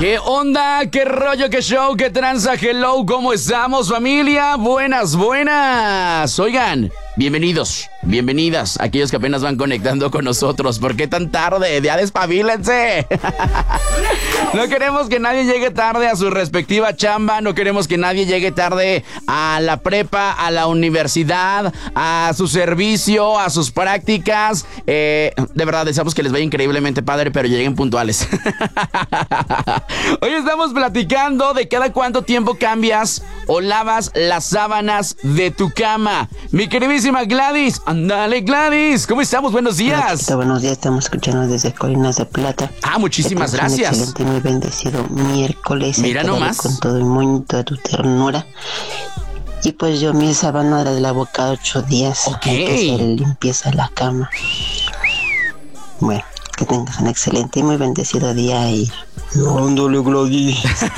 ¿Qué onda? ¿Qué rollo? ¿Qué show? ¿Qué tranza? Hello, ¿cómo estamos, familia? Buenas, buenas. Oigan, bienvenidos, bienvenidas, aquellos que apenas van conectando con nosotros. ¿Por qué tan tarde? Ya despabilense. No queremos que nadie llegue tarde a su respectiva chamba. No queremos que nadie llegue tarde a la prepa, a la universidad, a su servicio, a sus prácticas. De verdad, deseamos que les vaya increíblemente padre, pero lleguen puntuales. Hoy estamos platicando de cada cuánto tiempo cambias o lavas las sábanas de tu cama. Mi queridísima Gladys, ándale Gladys, ¿cómo estamos? Buenos días. Hola, buenos días, estamos escuchando desde Colinas de Plata. Muchísimas gracias. Un excelente y muy bendecido miércoles. Mira nomás. Con todo el moñito de tu ternura. Y pues yo mi sábana la lavo cada 8 días. Ok. Hay que hacer limpieza de la cama. Bueno, que tengas un excelente y muy bendecido día y... ¡Ándale, Gladys!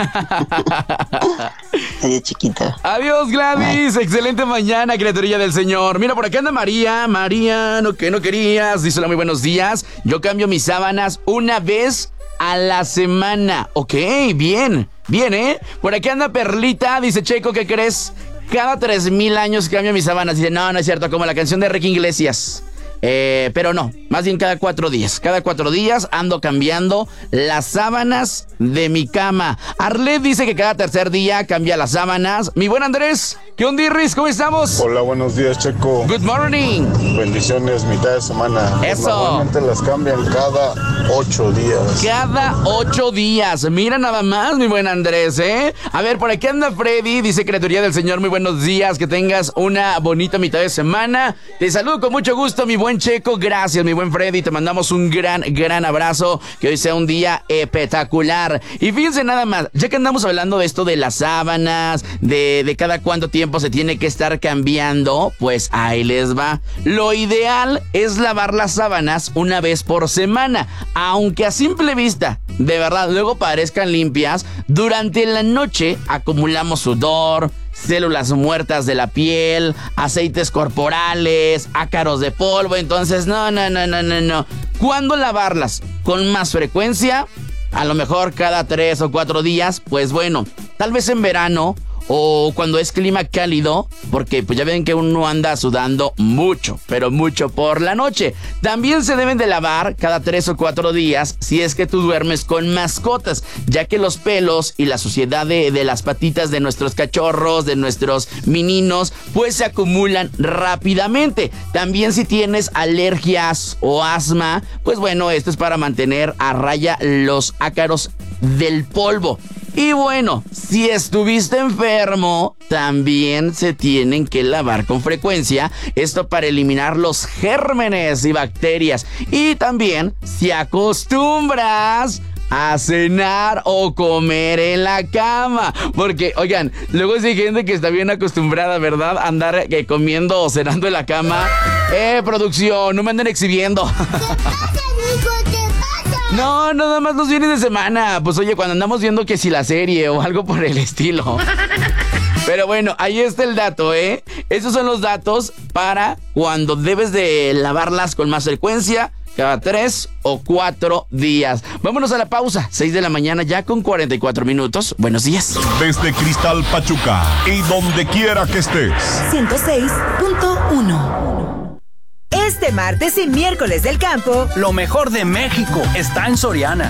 Adiós, chiquita. Adiós, Gladys. Bye. Excelente mañana, criaturilla del Señor. Mira, por acá anda María. María, no que no querías. Dice hola, muy buenos días. Yo cambio mis sábanas una vez a la semana. Ok, bien, bien, ¿eh? Por aquí anda Perlita. Dice, Checo, ¿qué crees? Cada 3,000 años cambio mis sábanas. Dice, no, no es cierto, como la canción de Enrique Iglesias. Pero no, más bien cada 4 días. Cada 4 días ando cambiando las sábanas de mi cama. Arlet dice que cada 3er día cambia las sábanas. Mi buen Andrés, ¿qué onda, Irris? ¿Cómo estamos? Hola, buenos días, Checo. Good morning. Bendiciones, mitad de semana. Eso. Normalmente las cambian cada 8 días. Cada 8 días. Mira nada más, mi buen Andrés, ¿eh? A ver, por aquí anda Freddy. Dice, criaturilla del Señor, muy buenos días. Que tengas una bonita mitad de semana. Te saludo con mucho gusto, mi buen Checo. Gracias, mi buen Freddy. Te mandamos un gran abrazo. Que hoy sea un día espectacular. Y fíjense nada más, ya que andamos hablando de esto de las sábanas, de cada cuánto tiempo se tiene que estar cambiando, pues ahí les va. Lo ideal es lavar las sábanas una vez por semana. Aunque a simple vista, de verdad, luego parezcan limpias, durante la noche acumulamos sudor, células muertas de la piel, aceites corporales, ácaros de polvo. Entonces, no. ¿Cuándo lavarlas? Con más frecuencia, a lo mejor cada 3 o 4 días, pues bueno, tal vez en verano o cuando es clima cálido, porque pues ya ven que uno anda sudando mucho, pero mucho por la noche. También se deben de lavar cada 3 o 4 días si es que tú duermes con mascotas, ya que los pelos y la suciedad de las patitas de nuestros cachorros, de nuestros meninos, pues se acumulan rápidamente. También si tienes alergias o asma, pues bueno, esto es para mantener a raya los ácaros del polvo. Y bueno, si estuviste enfermo, también se tienen que lavar con frecuencia. Esto para eliminar los gérmenes y bacterias. Y también si acostumbras a cenar o comer en la cama. Porque, oigan, luego hay gente que está bien acostumbrada, ¿verdad? A andar comiendo o cenando en la cama. Producción, no me anden exhibiendo. No, nada más los fines de semana. Pues oye, cuando andamos viendo que si la serie o algo por el estilo. Pero bueno, ahí está el dato, ¿eh? Esos son los datos para cuando debes de lavarlas con más frecuencia, cada 3 o 4 días. Vámonos a la pausa, 6 de la mañana ya con 44 minutos. Buenos días. Desde Cristal Pachuca y donde quiera que estés. 106.1. Este martes y miércoles del campo, lo mejor de México está en Soriana.